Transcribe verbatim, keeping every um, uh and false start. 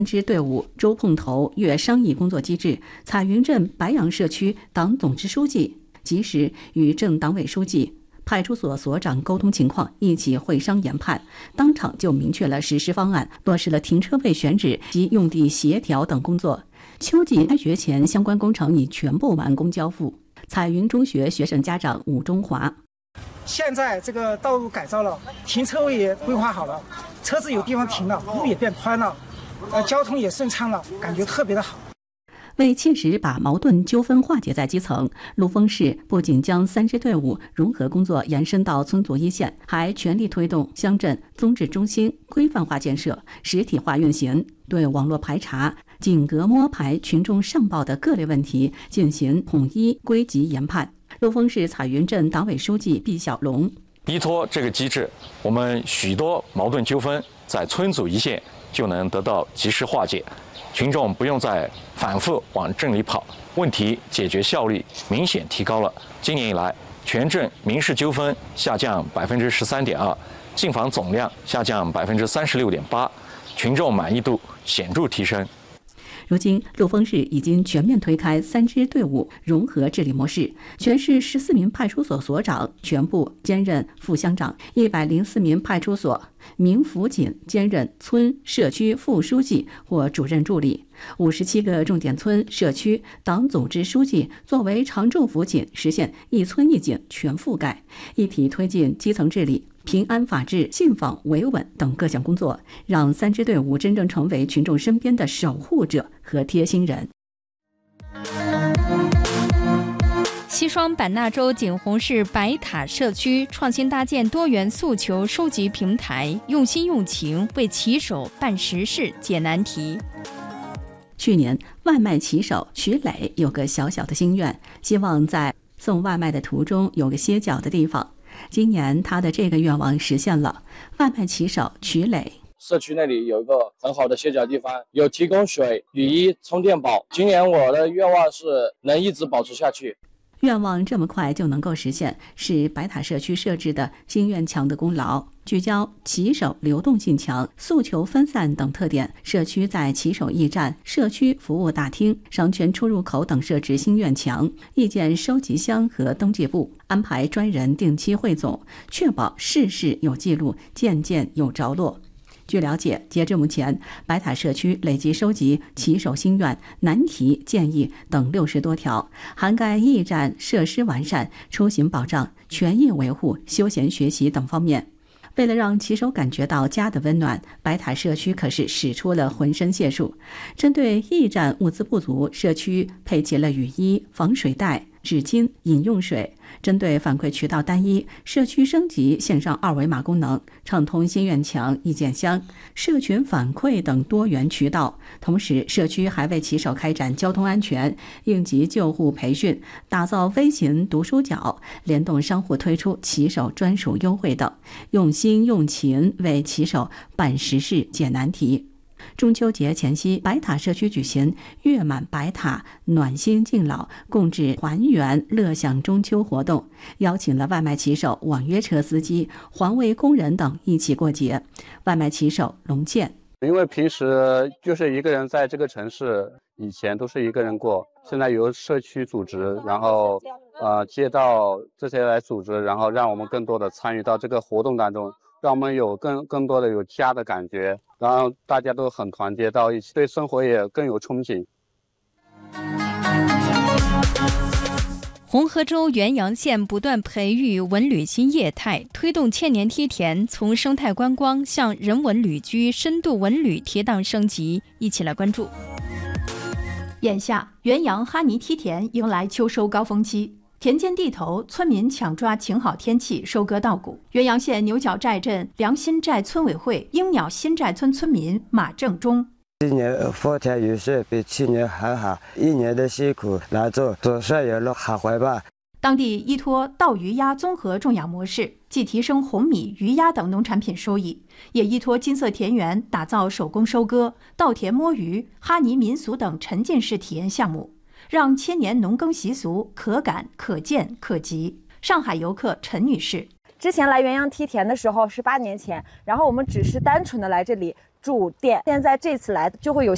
支队伍周碰头粤商议工作机制，彩云镇白杨社区党总支书记及时与镇党委书记、派出所所长沟通情况，一起会商研判，当场就明确了实施方案，落实了停车位选址及用地协调等工作。秋季开学前，相关工程已全部完工交付。彩云中学学生家长武中华： 现在这个道路改造了，停车位也规划好了，车子有地方停了，路也变宽了，呃，交通也顺畅了，感觉特别的好。 为切实把矛盾纠纷化解在基层，陆丰市不仅将三支队伍融合工作延伸到村组一线，还全力推动乡镇综治中心规范化建设、实体化运行，对网络排查、井格摸排群众上报的各类问题进行统一归集研判。陆丰市彩云镇党委书记毕小龙： 依托这个机制，我们许多矛盾纠纷在村组一线就能得到及时化解，群众不用再反复往镇里跑，问题解决效率明显提高了。今年以来，全镇民事纠纷下降百分之十三点二，进房总量下降百分之三十六点八，群众满意度显著提升。 如今，陆丰市已经全面推开三支队伍融合治理模式，全市十四名派出所所长全部兼任副乡长，一百零四名派出所民辅警兼任村社区副书记或主任助理，五十七个重点村社区党组织书记作为常驻辅警，实现一村一警全覆盖，一体推进基层治理、平安法治、信访维稳等各项工作，让三支队伍真正成为群众身边的守护者和贴心人。 西双版纳州景洪市白塔社区创新搭建多元诉求收集平台，用心用情为骑手办实事解难题。 去年，外卖骑手徐磊有个小小的心愿，希望在送外卖的途中有个歇脚的地方。今年他的这个愿望实现了。外卖骑手曲磊： 社区那里有一个很好的歇脚地方，有提供水、雨衣、充电宝。今年我的愿望是能一直保持下去。 愿望这么快就能够实现，是白塔社区设置的心愿墙的功劳。聚焦骑手流动性强、诉求分散等特点，社区在骑手驿站、社区服务大厅、商圈出入口等设置心愿墙、意见收集箱和登记簿，安排专人定期汇总，确保事事有记录，件件有着落。据了解，截至目前，白塔社区累计收集骑手心愿、难题、建议等六十多条，涵盖驿站设施完善、出行保障、权益维护、休闲学习等方面。为了让骑手感觉到家的温暖，白塔社区可是使出了浑身解数。针对驿站物资不足，社区配齐了雨衣、防水袋、纸巾、饮用水。针对反馈渠道单一，社区升级线上二维码功能，畅通心愿墙、意见箱、社群反馈等多元渠道。同时，社区还为骑手开展交通安全、应急救护培训，打造微型读书角，联动商户推出骑手专属优惠等，用心用情为骑手办实事解难题。中秋节前夕，白塔社区举行月满白塔暖心敬老共治团圆乐享中秋活动，邀请了外卖骑手、网约车司机、环卫工人等一起过节。外卖骑手龙健： 因为平时就是一个人在这个城市，以前都是一个人过，现在由社区组织，然后呃街道这些来组织，然后让我们更多的参与到这个活动当中，让我们有更更多的有家的感觉，然后大家都很团结到一起，对生活也更有憧憬。 红河州元阳县不断培育文旅新业态，推动千年梯田从生态观光向人文旅居、深度文旅提档升级。一起来关注。 眼下，元阳哈尼梯田迎来秋收高峰期。田间地头，村民抢抓晴好天气收割稻谷。元阳县牛角寨镇良心寨村委会鹰鸟新寨村村民马正忠： 今年丰田雨水比去年还好，一年的辛苦劳作总算有了好回报。 当地依托稻鱼鸭综合种养模式，既提升红米、鱼鸭等农产品收益，也依托金色田园打造手工收割、稻田摸鱼、哈尼民俗等沉浸式体验项目，让千年农耕习俗可感、可见、可及。上海游客陈女士： 之前来元阳梯田的时候是八年前，然后我们只是单纯的来这里住店，现在这次来就会有